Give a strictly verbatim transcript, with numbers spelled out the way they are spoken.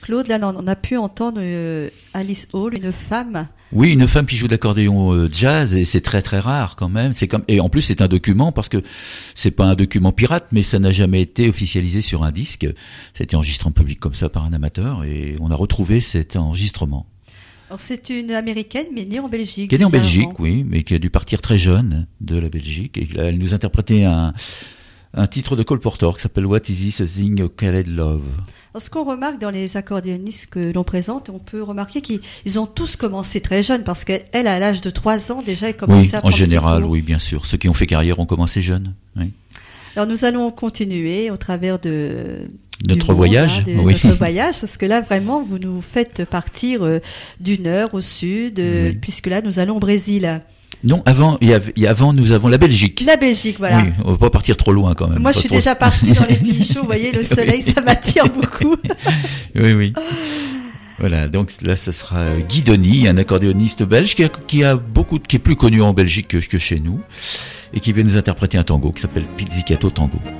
Claude, là, on a pu entendre euh, Alice Hall, une femme. Oui, une femme qui joue de l'accordéon euh, jazz, et c'est très très rare quand même. C'est comme, et en plus c'est un document parce que c'est pas un document pirate, mais ça n'a jamais été officialisé sur un disque. Ça a été enregistré en public comme ça par un amateur, et on a retrouvé cet enregistrement. Alors c'est une américaine, mais née en Belgique. Qui est née en bizarrement. Belgique, oui, mais qui a dû partir très jeune de la Belgique, et elle nous interprétait un un titre de Cole Porter qui s'appelle What Is This a Thing You Called Love. Alors, ce qu'on remarque dans les accordéonistes que l'on présente, on peut remarquer qu'ils ils ont tous commencé très jeunes, parce qu'elle, à l'âge de trois ans, déjà, elle commençait Oui, à en prendre ses général, cours. oui, bien sûr. Ceux qui ont fait carrière ont commencé jeunes. Oui. Alors, nous allons continuer au travers de... Notre du monde, voyage, hein, de oui. notre voyage, parce que là, vraiment, vous nous faites partir euh, du nord au sud, euh, Oui. puisque là, nous allons au Brésil. Non, avant, il y avait, il y a- avant, nous avons la Belgique. La Belgique, voilà. Oui, on va pas partir trop loin quand même. Moi, Pas je suis trop- déjà partie dans les pays chauds, vous voyez, le soleil, ça m'attire beaucoup. Oui, oui. Voilà, donc là, ça sera Guy Denis, un accordéoniste belge qui a, qui a beaucoup, de- qui est plus connu en Belgique que, que chez nous, et qui vient nous interpréter un tango qui s'appelle Pizzicato Tango.